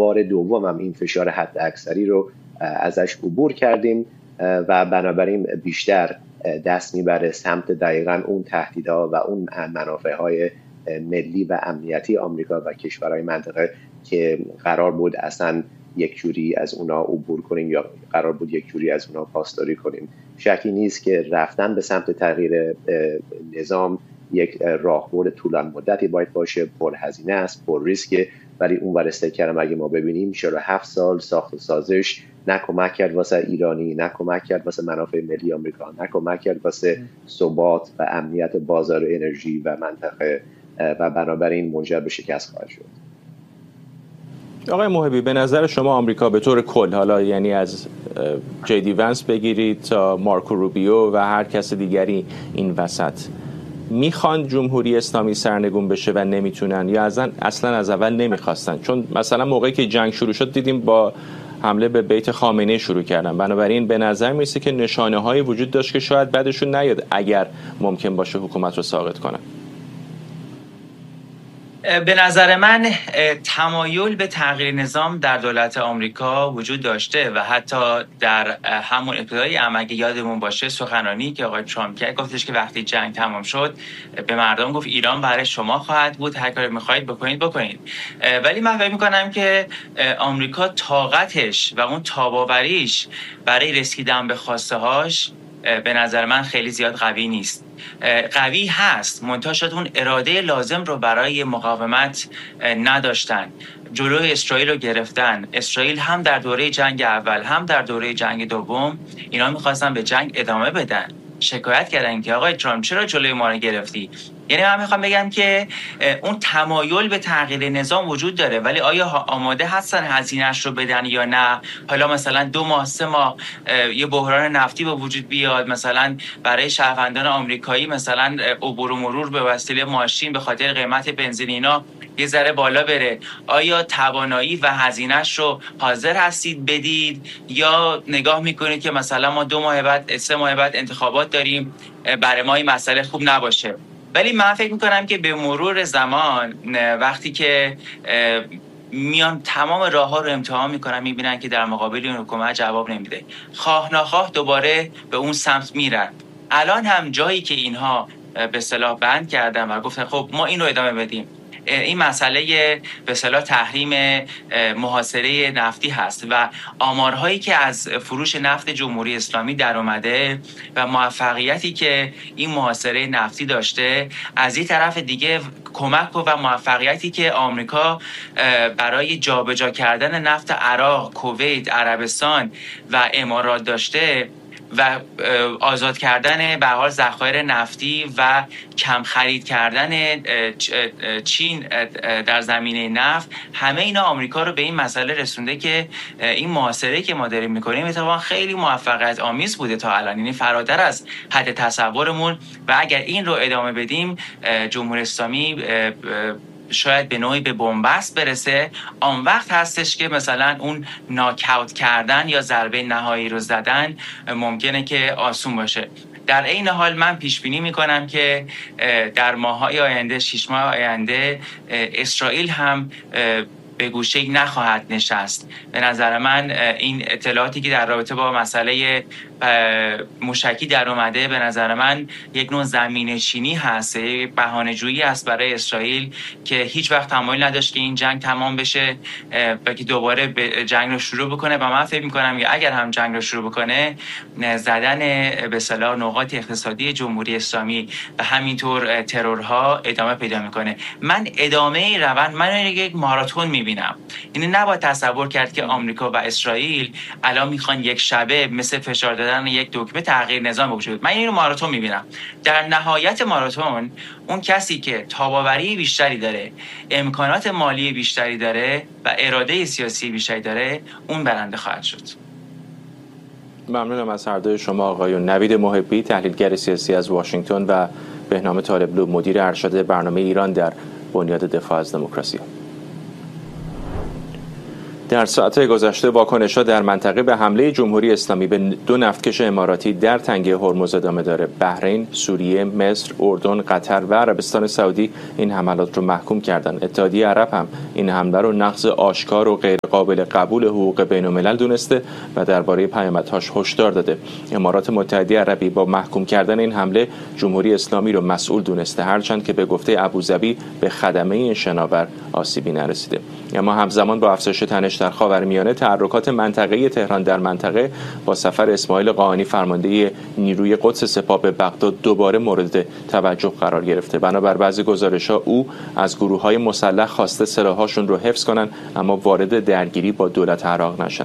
بار دوم هم این فشار حد اکثری رو ازش عبور کردیم و بنابراین بیشتر دست میبره سمت دقیقاً اون تهدیدها و اون منافعهای ملی و امنیتی آمریکا و کشورهای منطقه که قرار بود اصلا یک جوری از اونا عبور کنیم یا قرار بود یک جوری از اونا پاسداری کنیم. شکی نیست که رفتن به سمت تغییر نظام یک راهبرد طولانی مدتی باید باشه، پرهزینه است، پر ریسکه، ولی اون ور استکرم اگه ما ببینیم 47 سال ساخت و سازش نه کمک کرد واسه ایرانی، نه کمک کرد واسه منافع ملی آمریکا، نه کمک کرد واسه ثبات و امنیت بازار انرژی و منطقه و بنابراین منجر به شکست خواهد شد. آقای محبی، به نظر شما آمریکا به طور کل، حالا یعنی از جی دی ونس بگیرید تا مارکو روبیو و هر کس دیگری این وسط، میخوان جمهوری اسلامی سرنگون بشه و نمیتونن یا اصلا از اول نمیخواستن؟ چون مثلا موقعی که جنگ شروع شد دیدیم با حمله به بیت خامنه‌ای شروع کردن. بنابراین به نظر میرسه که نشانه‌هایی وجود داشت که شاید بعدشون نیاد اگر ممکن باشه حکومت رو ساقط کنن. به نظر من تمایل به تغییر نظام در دولت آمریکا وجود داشته و حتی در همون ابتدای اگه یادمون باشه سخنرانی که آقای ترامپ کرد، گفتش که وقتی جنگ تمام شد به مردم گفت ایران برای شما خواهد بود، هر کاری می‌خواید بکنید. ولی من فکر می‌کنم که آمریکا طاقتش و اون تاباوریش برای رسیدن به خواسته‌هاش به نظر من خیلی زیاد قوی نیست. قوی هست، منتها شاید اون اراده لازم رو برای مقاومت نداشتن. جلوی اسرائیل رو گرفتن. اسرائیل هم در دوره جنگ اول هم در دوره جنگ دوم اینا میخواستن به جنگ ادامه بدن. شکایت کردن که آقای ترامپ چرا جلوی ما رو گرفتی؟ یعنی من میخوام بگم که اون تمایل به تغییر نظام وجود داره، ولی آیا آماده هستن هزینه‌اش رو بدن یا نه؟ حالا مثلا 2 ماه 3 ماه یه بحران نفتی به وجود بیاد، مثلا برای شهروندان آمریکایی مثلا عبور و مرور به وسیله ماشین به خاطر قیمت بنزین اینا یه ذره بالا بره، آیا توانایی و هزینه‌اش رو حاضر هستید بدید یا نگاه میکنید که مثلا ما 2 ماه بعد 3 ماه بعد انتخابات داریم، برای ما این مسئله خوب نباشه؟ ولی من فکر میکنم که به مرور زمان وقتی که میان تمام راه ها رو امتحان میکنن، میبینن که در مقابل این حکومت جواب نمیده، خواه نخواه دوباره به اون سمت میرن. الان هم جایی که اینها به اصطلاح بند کردن و گفتن خب ما اینو ادامه بدیم، این مسئله به اصطلاح تحریم محاصره نفتی هست و آمارهایی که از فروش نفت جمهوری اسلامی در اومده و موفقیتی که این محاصره نفتی داشته، از این طرف دیگه کمک و موفقیتی که آمریکا برای جابجا کردن نفت عراق، کویت، عربستان و امارات داشته و آزاد کردن به حال ذخایر نفتی و کم خرید کردن چین در زمینه نفت، همه اینا آمریکا رو به این مسئله رسونده که این محاصره که ما داریم میکنیم اتفاقا خیلی موفقیت آمیز بوده تا الان، یعنی فراتر از حد تصورمون و اگر این رو ادامه بدیم جمهوری اسلامی شاید به نوعی به بنبست برسه. آن وقت هستش که مثلا اون ناکاوت کردن یا ضربه نهایی رو زدن ممکنه که آسون باشه. در این حال من پیش بینی میکنم که در ماه‌های آینده، 6 ماه آینده، اسرائیل هم به گوشه نخواهد نشست. به نظر من این اطلاعاتی که در رابطه با مسئله موشکی در اومده به نظر من یک نوع زمینه‌چینی هست، یک بهانه‌جویی است برای اسرائیل که هیچ وقت تمایل نداشت که این جنگ تمام بشه و که دوباره جنگ رو شروع بکنه و من فکر می‌کنم که اگر هم جنگ رو شروع بکنه زدن به اصطلاح نقاط اقتصادی جمهوری اسلامی و همینطور ترورها ادامه پیدا می‌کنه. من ادامه روند من یک ماراتون می‌بینم. یعنی نباید تصور کرد که آمریکا و اسرائیل الان می‌خوان یک شبه مثل فشار دادن یک دکمه تغییر نظام وجود. من اینو ماراتون می‌بینم. در نهایت ماراتون اون کسی که تاباوری بیشتری داره، امکانات مالی بیشتری داره و اراده سیاسی بیشتری داره، اون برنده خواهد شد. ممنونم از هر دوی شما آقایون. نوید محبی، تحلیلگر سیاسی از واشنگتن، و بهنام طالبلو، مدیر ارشد برنامه ایران در بنیاد دفاع از دموکراسی. در ساعت‌های گذشته واکنش‌ها در منطقه به حمله جمهوری اسلامی به 2 نفتکش اماراتی در تنگه هرمز ادامه داره. بحرین، سوریه، مصر، اردن، قطر و عربستان سعودی این حملات رو محکوم کردن. اتحادیه عرب هم این حمله رو نقض آشکار و غیر قابل قبول حقوق بین‌الملل دونسته و درباره پیامدهاش هشدار داده. امارات متحده عربی با محکوم کردن این حمله جمهوری اسلامی رو مسئول دونسته، هرچند که به گفته ابوظبی به خدمه این شناور آسیبی نرسیده. اما همزمان با افزایش تنش در خاورمیانه، تحرکات منطقه‌ای تهران در منطقه با سفر اسماعیل قاآنی فرمانده نیروی قدس سپاه به بغداد دوباره مورد توجه قرار گرفته. بنابر بعضی گزارش‌ها او از گروه‌های مسلح خواسته سلاح‌هاشون رو حفظ کنن اما وارد درگیری با دولت عراق نشن.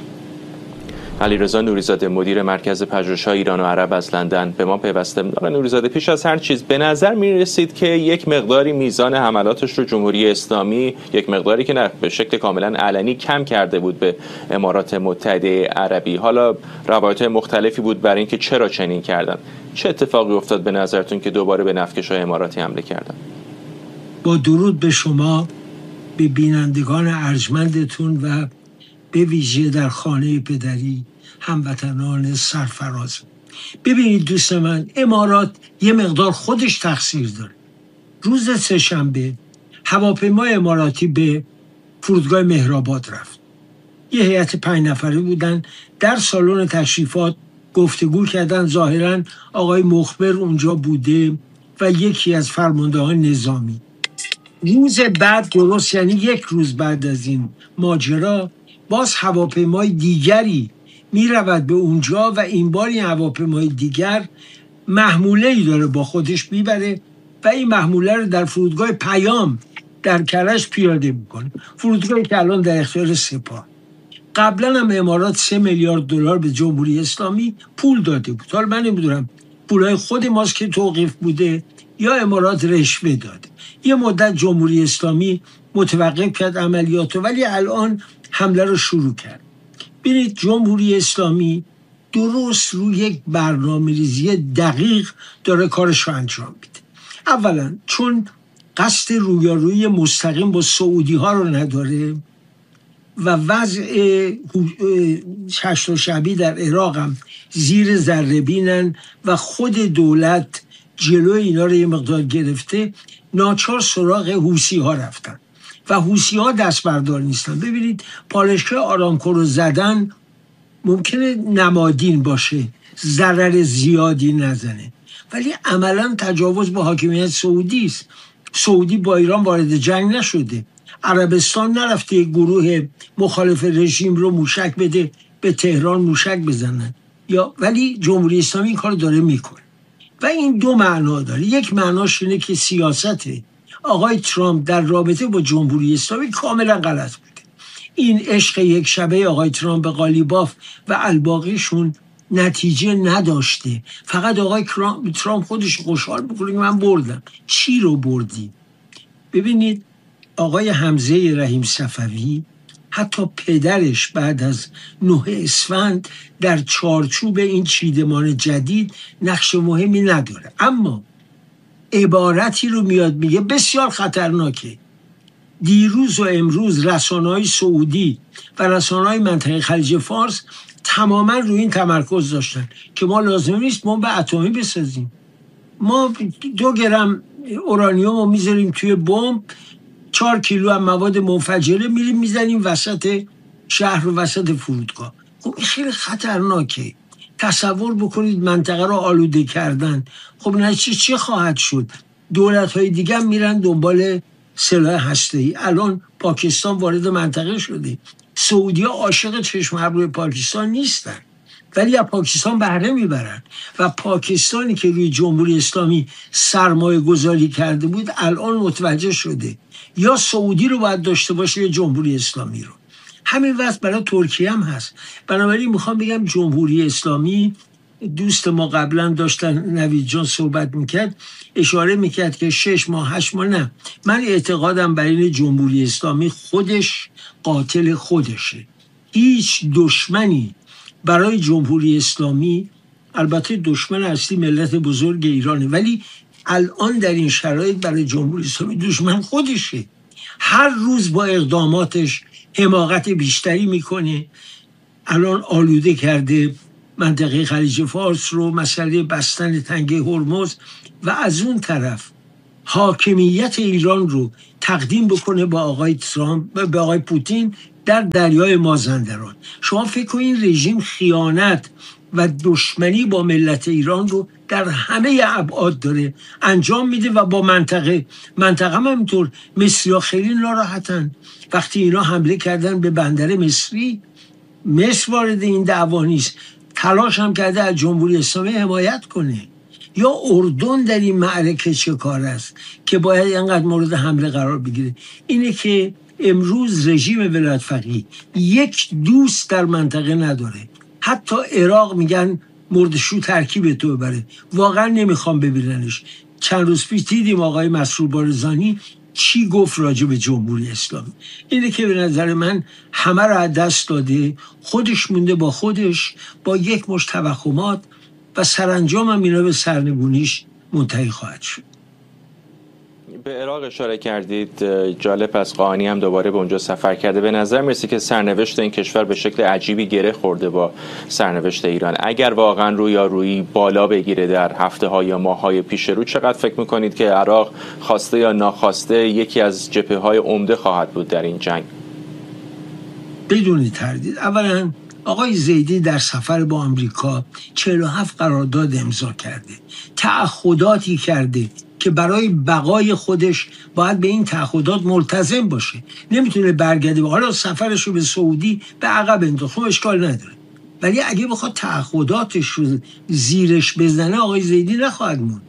علیرضا نوری‌زاده مدیر مرکز پژوهش‌های ایران و عرب از لندن به ما پیوسته. آقای نوری‌زاده، پیش از هر چیز به نظر می‌رسید که یک مقداری میزان حملاتش رو جمهوری اسلامی، یک مقداری که نه به شکل کاملا علنی، کم کرده بود به امارات متحده عربی. حالا روایت‌های مختلفی بود برای اینکه چرا چنین کردن. چه اتفاقی افتاد به نظرتون که دوباره به نفتکش‌های اماراتی حمله کردن؟ با درود به شما، به بینندگان ارجمندتون و به ویژه در خانه پدری هموطنان سرفراز. ببینید دوست من، امارات یه مقدار خودش تقصیر داره. روز سه‌شنبه هواپیمای اماراتی به فرودگاه مهرآباد رفت. یه هیئت 5 نفره بودن، در سالن تشریفات گفتگو کردن. ظاهراً آقای مخبر اونجا بوده و یکی از فرماندهان نظامی. روز بعد، درست یعنی 1 روز بعد از این ماجرا، باز هواپیمای دیگری می رود به اونجا و این بار این هواپیمای دیگر محموله‌ای داره با خودش میبره و این محموله رو در فرودگاه پیام در کرج پیاده میکنه. فرودگاهی که الان در اختیار سپاه. قبلا هم امارات 3 میلیارد دلار به جمهوری اسلامی پول داده بود. حالا من نمیدونم پولای خود ماست که توقیف بوده یا امارات رشوه داده. یه مدت جمهوری اسلامی متوقف کرد عملیاتو، ولی الان حمله رو شروع کرد. ببینید، جمهوری اسلامی درست روی یک برنامه‌ریزی دقیق داره کارش رو انجام میده. اولا چون قصد رویارویی مستقیم با سعودی ها رو نداره و وضع هشت و شعبی در عراق هم زیر ذره بینن و خود دولت جلوی اینا رو یه مقدار گرفته، ناچار سراغ حوثی ها رفتن و حوثی ها دست بردار نیستن. ببینید، پالایشگاه آرامکو رو زدن ممکنه نمادین باشه، ضرر زیادی نزنه، ولی عملا تجاوز به حاکمیت سعودی است. سعودی با ایران وارد جنگ نشده، عربستان نرفته یک گروه مخالف رژیم رو موشک بده به تهران موشک بزنن، ولی جمهوری اسلامی این کار داره میکنه و این 2 معنا داره. یک معناش اینه که سیاست آقای ترامپ در رابطه با جمهوری اسلامی کاملا غلط بوده. این عشق یک شبه آقای ترامپ به قالیباف و الباقیشون نتیجه نداشته. فقط آقای ترامپ خودش خوشحال میکنه که من بردم. چی رو بردی؟ ببینید، آقای حمزه رحیم صفوی، حتی پدرش بعد از 9 اسفند در چارچوب این چیدمان جدید نقش مهمی نداره، اما عبارتی رو میاد میگه بسیار خطرناکه. دیروز و امروز رسانه‌های سعودی و رسانه‌های منطقه خلیج فارس تماما روی این تمرکز داشتن که ما لازم نیست بمب اتمی بسازیم. ما 2 گرم اورانیوم رو میذاریم توی بمب، 4 کیلو هم مواد منفجره میریم میزنیم وسط شهر و وسط فرودگاه. خب این خیلی خطرناکه. تصور بکنید منطقه رو آلوده کردن. خب نتیجه چه خواهد شد؟ دولت‌های دیگه هم میرن دنبال سلاح هسته‌ای. الان پاکستان وارد منطقه شده. سعودی‌ها عاشق چشم ابروی پاکستان نیستن، ولی از پاکستان بهره میبرن و پاکستانی که روی جمهوری اسلامی سرمایه گذاری کرده بود الان متوجه شده یا سعودی رو باید داشته باشه یا جمهوری اسلامی رو. همین وضع برای ترکیه هم هست. بنابراین میخوام بگم جمهوری اسلامی، دوست ما قبلا داشتن نوید جان صحبت میکرد، اشاره میکرد که 6 ماه 8 ماه نه، من اعتقادم بر این جمهوری اسلامی خودش قاتل خودشه. هیچ دشمنی برای جمهوری اسلامی، البته دشمن اصلی ملت بزرگ ایرانه، ولی الان در این شرایط برای جمهوری اسلامی دشمن خودشه. هر روز با اقداماتش حماقت بیشتری میکنه. الان آلوده کرده منطقه خلیج فارس رو، مسئله بستن تنگه هرمز، و از اون طرف حاکمیت ایران رو تقدیم بکنه با آقای ترامپ، به آقای پوتین در دریای مازندران. شما فکر کنید این رژیم خیانت و دشمنی با ملت ایران رو در همه ابعاد داره انجام میده و با منطقه هم همینطور. مصری‌ها خیلی ناراحتن وقتی اینا حمله کردن به بندر مصری. مصر وارد این دعوا نیست، تلاش هم کرده از جمهوری اسلامی حمایت کنه. یا اردن در این معرکه چه کار است که باید اینقدر مورد حمله قرار بگیره؟ اینه که امروز رژیم ولایت فقیه یک دوست در منطقه نداره. حتی عراق میگن مردشو ترکیب تو ببره، واقعا نمیخوام ببیننش. چند روز پیش دیدیم آقای مسرور بارزانی چی گفت راجع به جمهوری اسلامی. اینه که به نظر من همه را از دست داده، خودش مونده با خودش، با یک مشت توهمات، و سرانجام هم اینا به سرنگونیش منتهی خواهد شد. به عراق اشاره کردید، جالب است قاآنی هم دوباره به اونجا سفر کرده. به نظر میرسه که سرنوشت این کشور به شکل عجیبی گره خورده با سرنوشت ایران. اگر واقعا رویارویی بالا بگیره در هفته‌ها یا ماه‌های پیش رو، چقدر فکر میکنید که عراق خواسته یا ناخواسته یکی از جبهه‌های عمده خواهد بود در این جنگ؟ بدون تردید. اولا آقای زیدی در سفر با آمریکا 47 قرارداد امضا کرده، تعهداتی کرده که برای بقای خودش باید به این تعهدات ملتزم باشه. نمیتونه برگرده حالا سفرش رو به سعودی به عقب انداخت، اشکال نداره، ولی اگه بخواد تعهداتش رو زیرش بزنه آقای زیدی نخواهد موند،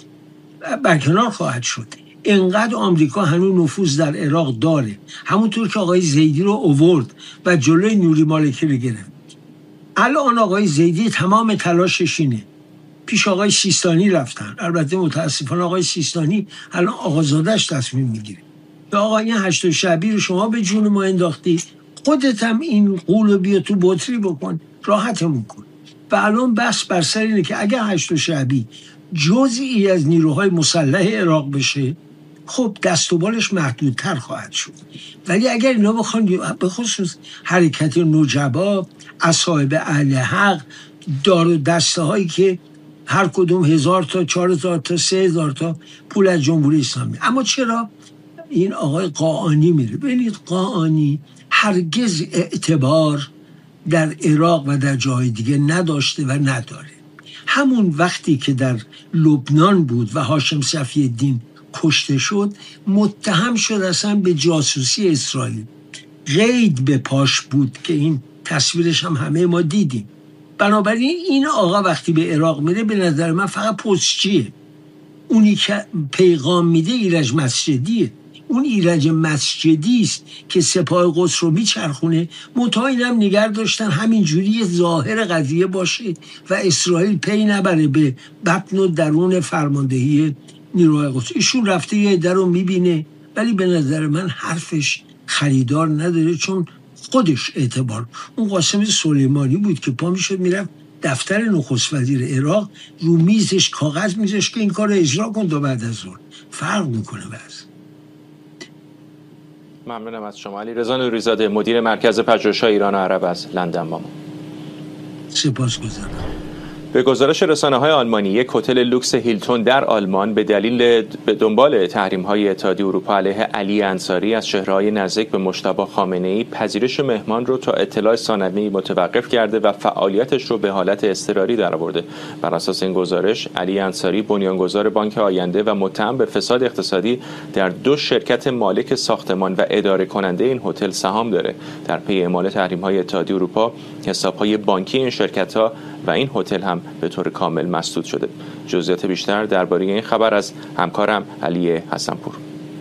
برکنار خواهد شد. انقدر آمریکا هنوز نفوذ در عراق داره، همونطور که آقای زیدی رو آورد و جلوی نوری مالکی رو گرفت. الان آقای زیدی تمام تلاشش اینه. پیش آقای سیستانی رفتن، البته متاسفانه آقای سیستانی الان آقازاده‌اش تصمیم میگیره. به آقای 8 شعبی رو شما به جون ما انداختی، خودت هم این قولو بیا تو بطری بکن، راحتمون کن. و الان بحث بر سر اینه که اگه 8 شعبی جزئی از نیروهای مسلح عراق بشه، خب دست و بالش محدودتر خواهد شد. ولی اگر اینا بخوان به خصوص حرکت نجبا، اصحاب اهل حق، دار و دسته هایی که هر کدوم 1000 تا 4000 تا 3000 تا پول از جمهوری اسلامی، اما چرا این آقای قاآنی میره؟ ببینید قاآنی هرگز اعتبار در عراق و در جای دیگه نداشته و نداره. همون وقتی که در لبنان بود و هاشم صفی الدین کشته شد، متهم شد اصلا به جاسوسی اسرائیل. قید به پاش بود که این تصویرش هم همه ما دیدیم. بنابراین این آقا وقتی به عراق میره به نظر من فقط پستچیه. اونی که پیغام میده ایرج مسجدیه. اون ایرج مسجدی است که سپاه قدس رو میچرخونه. منتها اینم نگه داشتن همینجوری ظاهر قضیه باشه و اسرائیل پی نبره به بطن و درون فرماندهی نیروهای قدس. ایشون رفته یه عده رو میبینه، ولی به نظر من حرفش خریدار نداره، چون خودش اعتبار. اون قاسم سلیمانی بود که پا میشد میرفت دفتر نخست وزیر عراق، رو میزش کاغذ میزش که این کار رو اجرا کن تا بعد از ظهر. فرق میکنه بس. ممنونم از شما. علیرضا نوری‌زاده، مدیر مرکز پژوهش‌های ایران و عرب از لندن با ما. سپاسگزارم. به گزارش رسانه‌های آلمانی، یک هتل لوکس هیلتون در آلمان به دنبال تحریم‌های اتحادیه اروپا علیه علی انصاری از چهره‌های نزدیک به مجتبی خامنه‌ای پذیرش مهمان رو تا اطلاع ثانوی متوقف کرده و فعالیتش رو به حالت اضطراری درآورده. بر اساس این گزارش، علی انصاری بنیانگذار بانک آینده و متهم به فساد اقتصادی در 2 شرکت مالک ساختمان و اداره کننده این هتل سهام داره. در پی اعمال تحریم‌های اتحادیه اروپا، حساب‌های بانکی این شرکت‌ها و این هتل هم به طور کامل مسدود شده. جزئیات بیشتر درباره این خبر از همکارم علی حسنپور.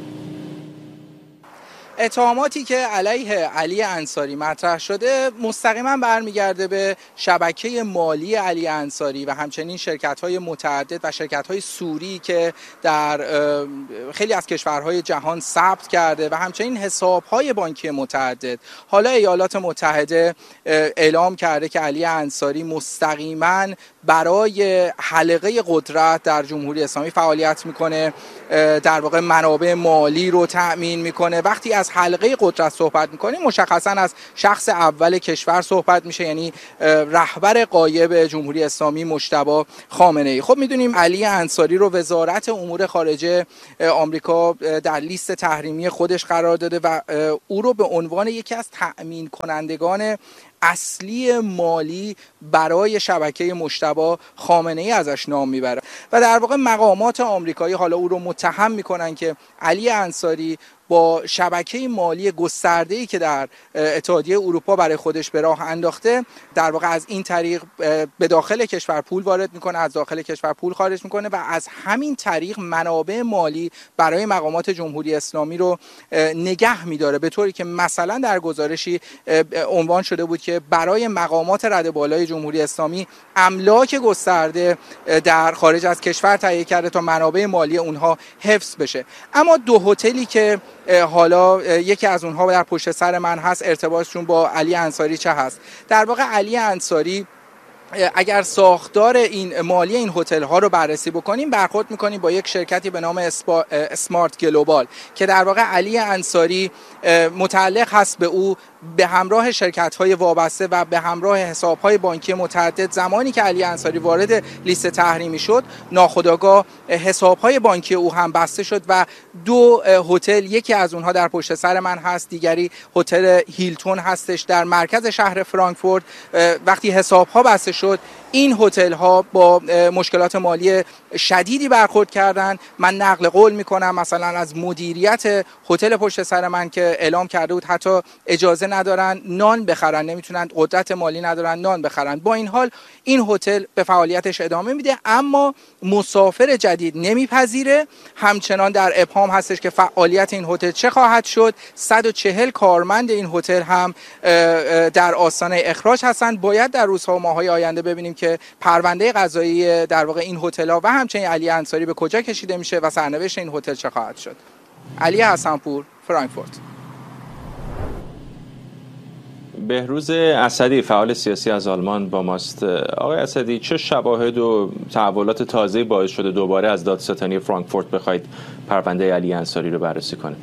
اتهاماتی که علیه علی انصاری مطرح شده مستقیما برمیگرده به شبکه مالی علی انصاری و همچنین شرکت‌های متعدد و شرکت‌های سوری که در خیلی از کشورهای جهان ثبت کرده و همچنین حساب‌های بانکی متعدد. حالا ایالات متحده اعلام کرده که علی انصاری مستقیما برای حلقه قدرت در جمهوری اسلامی فعالیت میکنه، در واقع منابع مالی رو تأمین میکنه. وقتی از حلقه قدرت صحبت میکنیم مشخصا از شخص اول کشور صحبت میشه، یعنی رهبر غایب جمهوری اسلامی مجتبی خامنه‌ای. خب میدونیم علی انصاری رو وزارت امور خارجه آمریکا در لیست تحریمی خودش قرار داده و او رو به عنوان یکی از تأمین کنندگان اصلی مالی برای شبکه مجتبی خامنه‌ای ازش نام میبره و در واقع مقامات آمریکایی حالا او رو متهم میکنن که علی انصاری با شبکه مالی گسترده‌ای که در اتحادیه اروپا برای خودش به راه انداخته در واقع از این طریق به داخل کشور پول وارد میکنه، از داخل کشور پول خارج میکنه و از همین طریق منابع مالی برای مقامات جمهوری اسلامی رو نگه میداره، به طوری که مثلا در گزارشی عنوان شده بود که برای مقامات رده بالای جمهوری اسلامی املاک گسترده در خارج از کشور تهیه کرده تا منابع مالی اونها حفظ بشه. اما دو هتلی که حالا یکی از اونها در پشت سر من هست، ارتباطشون با علی انصاری چه هست؟ در واقع علی انصاری اگر ساختار این مالی این هتل ها رو بررسی بکنیم برخورد میکنیم با یک شرکتی به نام اسمارت گلوبال که در واقع علی انصاری متعلق هست به او به همراه شرکت های وابسته و به همراه حساب های بانکی متعدد. زمانی که علی انصاری وارد لیست تحریمی شد ناخودآگاه حساب های بانکی او هم بسته شد و دو هتل، یکی از اونها در پشت سر من هست، دیگری هتل هیلتون هستش در مرکز شهر فرانکفورت. وقتی حساب ها بسته شد این هتل ها با مشکلات مالی شدیدی برخورد کردند. من نقل قول میکنم مثلا از مدیریت هتل پشت سر من که اعلام کرده بود حتی اجازه ندارن نان بخرن، نمیتونن، قدرت مالی ندارن نان بخرن. با این حال این هتل به فعالیتش ادامه میده اما مسافر جدید نمیپذیره. همچنان در ابهام هستش که فعالیت این هتل چه خواهد شد. 140 کارمند این هتل هم در آستانه اخراج هستند. باید در روزها و ماه‌های آینده ببینیم که پرونده قضایی در واقع این هتل‌ها و همچنین علی انصاری به کجا کشیده میشه و سرنوشت این هتل چه خواهد شد. علی حسن‌پور، فرانکفورت. بهروز اسدی، فعال سیاسی از آلمان با ماست. آقای اسدی، چه شواهد و تحولات تازه‌ای باعث شده دوباره از دادستانی فرانکفورت بخواید پرونده علی انصاری رو بررسی کنه؟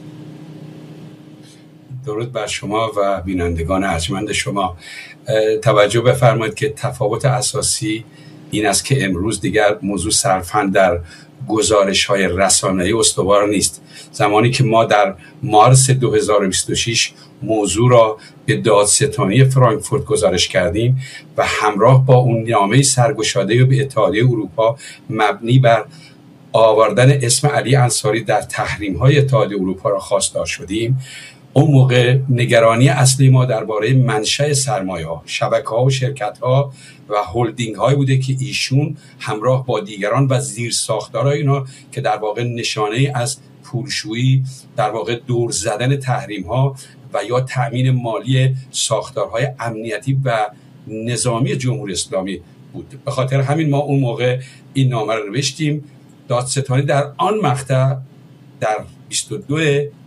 درود بر شما و بینندگان ارجمند شما. توجه بفرمایید که تفاوت اساسی این است که امروز دیگر موضوع صرفاً در گزارش‌های رسانه‌ای استوار نیست. زمانی که ما در مارس 2026 موضوع را به دادستانی فرانکفورت گزارش کردیم و همراه با اون نامه سرگشاده به اتحادیه اروپا مبنی بر آوردن اسم علی انصاری در تحریم‌های اتحادیه اروپا را خواستار شدیم، اون موقع نگرانی اصلی ما درباره منشأ سرمایه‌ها، شبکه‌ها و شرکت‌ها و هولدینگ‌هایی بوده که ایشون همراه با دیگران و زیر ساختارهای اینا که در واقع نشانه از پولشویی، در واقع دور زدن تحریم‌ها و یا تأمین مالی ساختارهای امنیتی و نظامی جمهوری اسلامی بود. به خاطر همین ما اون موقع این نامه رو نوشتیم. دادستانی در آن مقطع در 22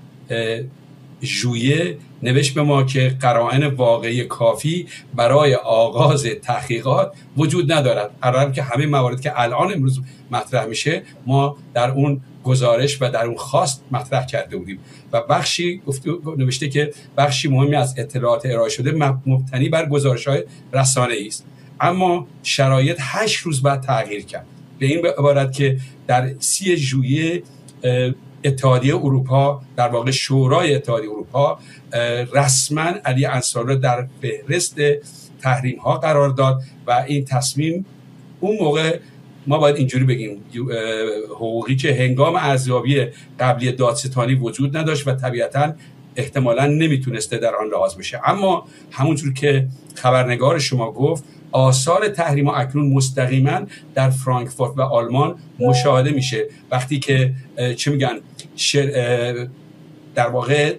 ژوئیه نوشت به ما که قرائن واقعی کافی برای آغاز تحقیقات وجود ندارد. قراره که همه موارد که الان امروز مطرح میشه ما در اون گزارش و در اون خواست مطرح کرده بودیم و بخشی نوشته که بخشی مهمی از اطلاعات ارائه شده مبتنی بر گزارش‌های رسانه‌ای است، اما شرایط 8 روز بعد تغییر کرد به این عبارت که در 30 ژوئیه اتحادیه اروپا، در واقع شورای اتحادیه اروپا، رسما علی انصاری را در فهرست تحریم ها قرار داد و این تصمیم اون موقع ما باید اینجوری بگیم حقوقی که هنگام ارزیابی قبلی دادستانی وجود نداشت و طبیعتاً احتمالاً نمیتونسته در آن لحاظ بشه. اما همونجور که خبرنگار شما گفت آثار تحریم ها اکنون مستقیما در فرانکفورت و آلمان مشاهده میشه وقتی که چه میگن در واقع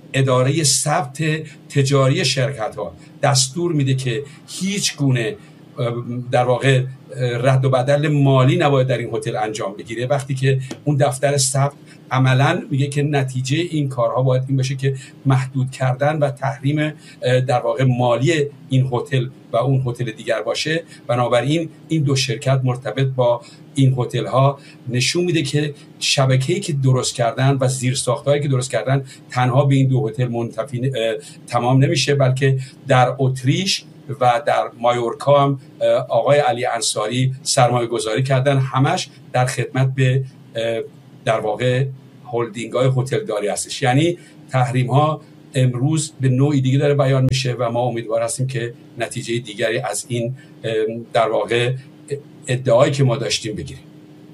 اداره ثبت تجاری شرکت ها دستور میده که هیچ گونه در واقع رد و بدل مالی نباید در این هتل انجام بگیره، وقتی که اون دفتر ثبت عملاً میگه که نتیجه این کارها باید این باشه که محدود کردن و تحریم در واقع مالی این هتل و اون هتل دیگر باشه. بنابراین این دو شرکت مرتبط با این هتل ها نشون میده که شبکه‌ای که درست کردن و زیرساخت‌هایی که درست کردن تنها به این دو هتل تمام نمیشه، بلکه در اتریش و در مایورکا هم آقای علی انصاری سرمایه گذاری کردن، همش در خدمت به در واقع هلدینگ های هتل داری هستش. یعنی تحریم ها امروز به نوعی دیگه داره بیان میشه و ما امیدوار هستیم که نتیجه دیگری از این در واقع ادعایی که ما داشتیم بگیریم.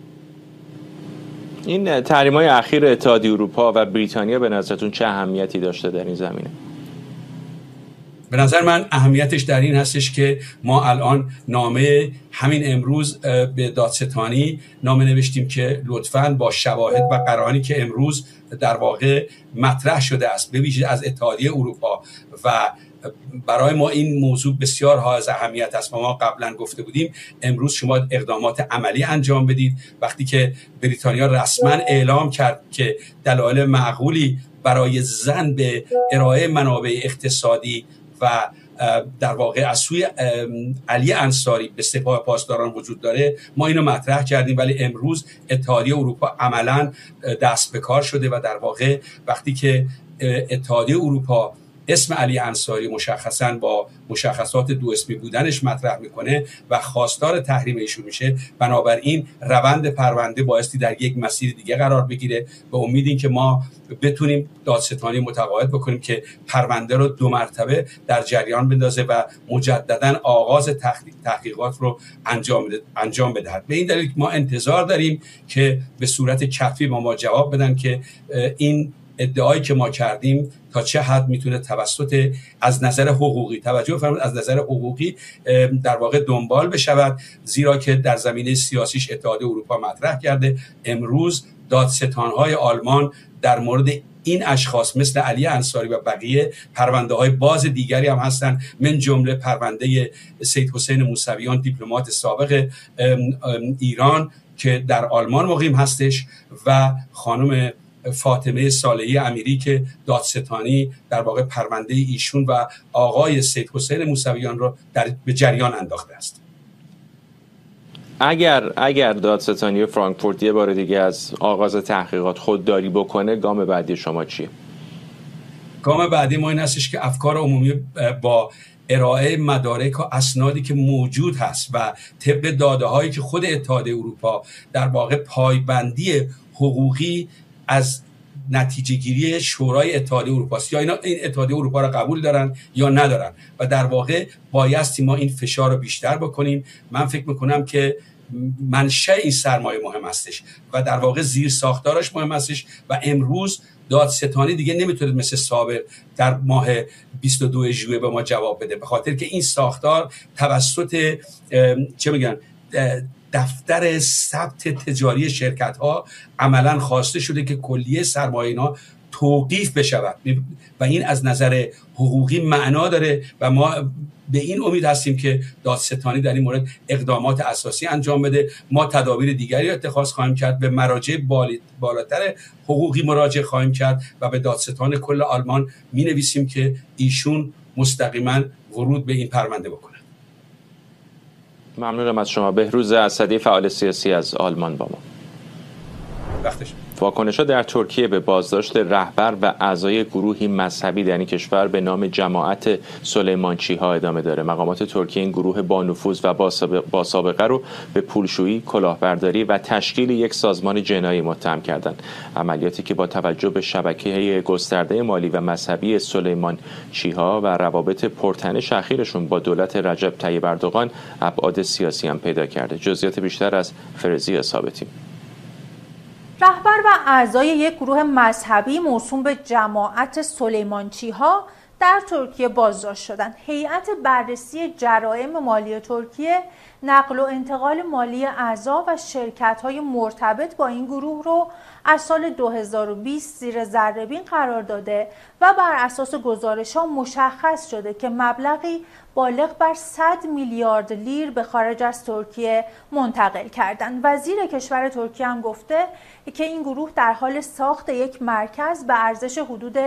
این تحریم‌های اخیر اتحادیه اروپا و بریتانیا به نظرتون چه اهمیتی داشته در این زمینه؟ به نظر من اهمیتش در این هستش که ما الان نامه همین امروز به دادستانی نامه نوشتیم که لطفاً با شواهد و قرائنی که امروز در واقع مطرح شده است به ویژه از اتحادیه اروپا و برای ما این موضوع بسیار حائز اهمیت است و ما قبلا گفته بودیم امروز شما اقدامات عملی انجام بدید. وقتی که بریتانیا رسما اعلام کرد که دلایل معقولی برای زن به ارائه منابع اقتصادی و در واقع از سوی علی انصاری به سپاه پاسداران وجود داره، ما اینو مطرح کردیم، ولی امروز اتحادیه اروپا عملاً دست به کار شده و در واقع وقتی که اتحادیه اروپا اسم علی انصاری مشخصاً با مشخصات دو اسمی بودنش مطرح میکنه و خواستار تحریم ایشون میشه، بنابراین روند پرونده بایستی در یک مسیر دیگه قرار بگیره. به امید این که ما بتونیم دادستانی متقاعد بکنیم که پرونده رو 2 مرتبه در جریان بندازه و مجددا آغاز تحقیقات رو انجام بدهد. به این دلیل ما انتظار داریم که به صورت کتبی ما جواب بدن که این ادعایی که ما کردیم تا چه حد میتونه توسط از نظر حقوقی، توجه فرمایید، از نظر حقوقی در واقع دنبال بشود، زیرا که در زمینه سیاسیش اتحادیه اروپا مطرح کرده. امروز دادستان‌های آلمان در مورد این اشخاص مثل علی انصاری و بقیه پرونده‌های باز دیگری هم هستن، من جمله پرونده سید حسین موسویان دیپلمات سابق ایران که در آلمان مقیم هستش و خانم فاطمه صالحی امیری که دادستانی در واقع پرونده ایشون و آقای سید حسین موسویان رو به جریان انداخته است. اگر دادستانی فرانکفورت یه بار دیگه از آغاز تحقیقات خودداری بکنه، گام بعدی شما چیه؟ گام بعدی ما این هستش که افکار عمومی با ارائه مدارک و اسنادی که موجود هست و طبق داده هایی که خود اتحادیه اروپا در واقع پایبندی حقوقی از نتیجه گیری شورای اتحادیه اروپا است، یا اینا این اتحادیه اروپا را قبول دارن یا ندارن و در واقع بایستی ما این فشار رو بیشتر بکنیم. من فکر میکنم که منشأ این سرمایه مهم هستش و در واقع زیر ساختارش مهم هستش و امروز دادستانی دیگه نمیتونه مثل سابق در ماه 22 ژوئیه به ما جواب بده، به خاطر که این ساختار توسط دفتر ثبت تجاری شرکت ها عملا خواسته شده که کلیه سرمایه اینا توقیف بشود و این از نظر حقوقی معنا داره و ما به این امید هستیم که دادستانی در این مورد اقدامات اساسی انجام بده. ما تدابیر دیگری اتخاذ خواهیم کرد، به مراجع بالاتر حقوقی مراجعه خواهیم کرد و به دادستان کل آلمان می نویسیم که ایشون مستقیما ورود به این پرونده بکنه. ممنونم از شما. بهروز اسدی، فعال سیاسی از آلمان با ما. واکنش‌ها در ترکیه به بازداشت رهبر و اعضای گروهی مذهبی در این کشور به نام جماعت سلیمانچی‌ها ادامه داره. مقامات ترکیه این گروه با نفوذ و با سابقه رو به پولشویی، کلاهبرداری و تشکیل یک سازمان جنایی متهم کردند. عملیاتی که با توجه به شبکه گسترده مالی و مذهبی سلیمانچی‌ها و روابط پرتنش اخیرشون با دولت رجب طیب اردوغان ابعاد سیاسی هم پیدا کرده. جزئیات بیشتر از فرزی ثابتی. رهبر و اعضای یک گروه مذهبی موسوم به جماعت سلیمانچی‌ها در ترکیه بازداشت شدند. هیئت بررسی جرایم مالی ترکیه نقل و انتقال مالی اعضا و شرکت‌های مرتبط با این گروه رو از سال 2020 زیر ذره‌بین قرار داده و بر اساس گزارش‌ها مشخص شده که مبلغی بالغ بر 100 میلیارد لیر به خارج از ترکیه منتقل کردند. وزیر کشور ترکیه هم گفته که این گروه در حال ساخت یک مرکز به ارزش حدود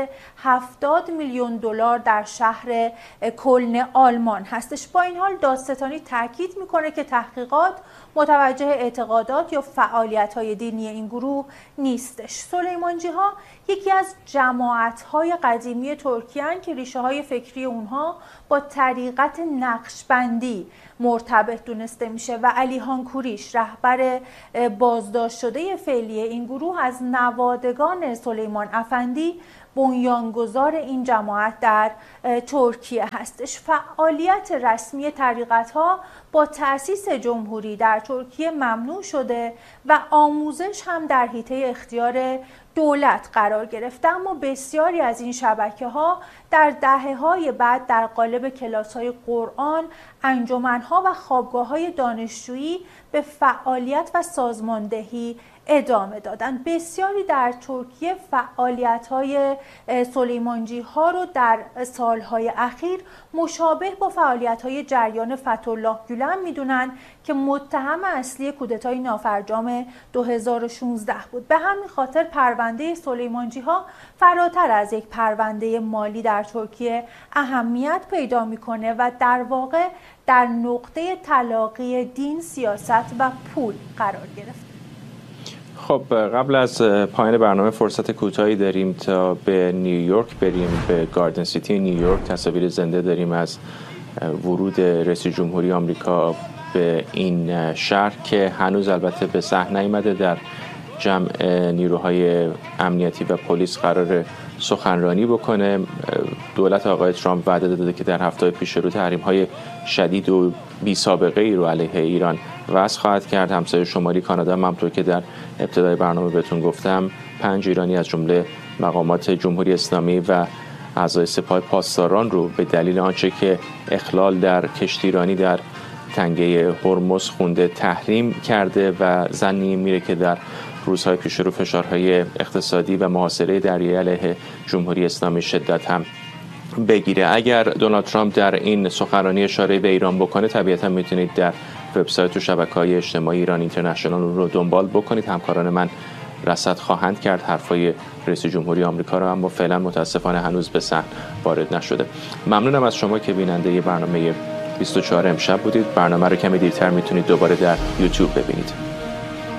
70 میلیون دلار در شهر کلن آلمان هستش. با این حال دادستانی تاکید میکنه که تحقیقات متوجه اعتقادات یا فعالیت‌های دینی این گروه نیستش. سلیمانجی‌ها یکی از جماعت‌های قدیمی ترکیه هستند که ریشه‌های فکری اونها با طریقت نقشبندی مرتبط دونسته میشه و علیخان کوریش رهبر بازداشت شده فعلی این گروه از نوادگان سلیمان افندی بنیانگذار این جماعت در ترکیه هستش. فعالیت رسمی طریقت‌ها با تأسیس جمهوری در ترکیه ممنوع شده و آموزش هم در حیطه اختیار دولت قرار گرفته، اما بسیاری از این شبکه‌ها در دهه‌های بعد در قالب کلاس‌های قرآن، انجمن‌ها و خوابگاه‌های دانشجویی به فعالیت و سازماندهی ادامه دادن. بسیاری در ترکیه فعالیت‌های سلیمانجی‌ها رو در سالهای اخیر مشابه با فعالیت‌های جریان فتح‌الله گولن می‌دونن که متهم اصلی کودتای نافرجام 2016 بود. به همین خاطر پرونده سلیمانجی‌ها فراتر از یک پرونده مالی در ترکیه اهمیت پیدا می‌کنه و در واقع در نقطه تلاقی دین، سیاست و پول قرار گرفته. خب قبل از پایان برنامه فرصت کوتاهی داریم تا به نیویورک بریم، به گاردن سیتی نیویورک. تصاویر زنده داریم از ورود رئیس جمهوری آمریکا به این شهر که هنوز البته به صحنه نیامده. در جمع نیروهای امنیتی و پلیس قرار سخنرانی بکنه. دولت آقای ترامپ وعده داده که در هفته‌های پیش رو تحریم‌های شدید و بی سابقه ای رو علیه ایران وضع خواهد کرد. همسایه شمالی کانادا هم همونطور که در ابتدای برنامه بهتون گفتم 5 ایرانی از جمله مقامات جمهوری اسلامی و اعضای سپاه پاسداران رو به دلیل آنچه که اخلال در کشتیرانی در تنگه هرمز خونده تحریم کرده و ظنی میره که در روزهای پیش رو فشارهای اقتصادی و محاصره دریایی علیه جمهوری اسلامی شدت هم بگیره. اگر دونالد ترامپ در این سخنرانی اشاره به ایران بکنه، طبیعتا میتونید در وبسایت و شبکه‌های اجتماعی ایران اینترنشنال رو دنبال بکنید. همکاران من رصد خواهند کرد حرفای رئیس جمهوری آمریکا رو، اما فعلا متاسفانه هنوز به صحن وارد نشده. ممنونم از شما که بیننده برنامه 24 امشب بودید. برنامه رو کمی دیرتر میتونید دوباره در یوتیوب ببینید.